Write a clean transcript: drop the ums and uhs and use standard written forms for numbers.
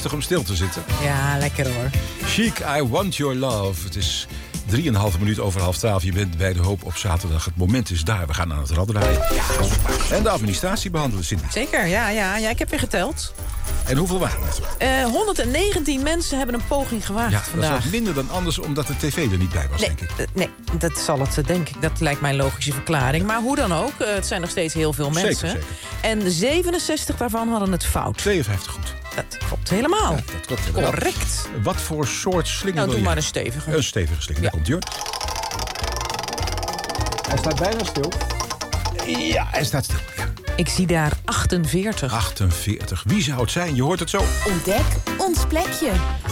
lastig om stil te zitten. Ja, lekker hoor. Chic, I Want Your Love. Het is 3,5 minuut over 11:30. Je bent bij De Hoop op zaterdag. Het moment is daar. We gaan aan het rad draaien. En de administratie behandelen, Cindy. Zeker, ja. Ik heb weer geteld. En hoeveel waren het? 119 mensen hebben een poging gewaagd Ja, dat is vandaag. wat minder dan anders, omdat de tv er niet bij was, denk ik. Nee, dat zal het, denk ik. Dat lijkt mij een logische verklaring. Maar hoe dan ook, het zijn nog steeds heel veel mensen. Zeker. En 67 daarvan hadden het fout. 52 goed. Dat klopt helemaal. Ja, dat klopt helemaal. Correct. Wat voor soort slinger Nou, wil doe je? maar een stevige. Een stevige slinger, Ja. daar komt hij hoor. Hij staat bijna stil. Ja, hij staat stil. Ja. Ik zie daar 48. 48. Wie zou het zijn? Je hoort het zo. Ontdek ons plekje.